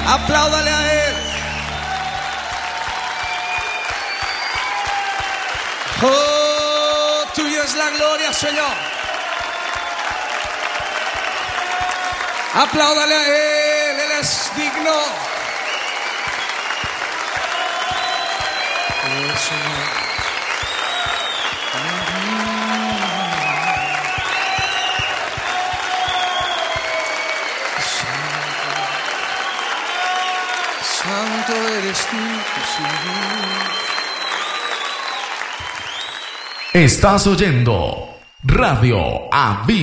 Apláudale a Él. Oh, tuya es la gloria, Señor. Apláudale a Él, Él es digno. Oh, Señor. Santo eres tú, Señor. Estás oyendo Radio Aviva.